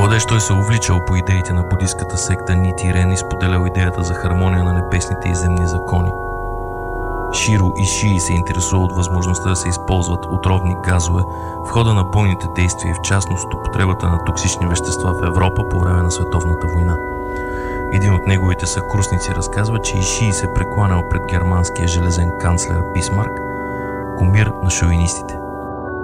Младеж той се увличал по идеите на будистката секта Нити Рен и споделял идеята за хармония на небесните и земни закони. Широ Ишии се интересува от възможността да се използват отровни газове в хода на бойните действия и в частност употребата на токсични вещества в Европа по време на Световната война. Един от неговите съкрусници разказва, че Ишии се прекланял пред германския железен канцлер Бисмарк, кумир на шовинистите.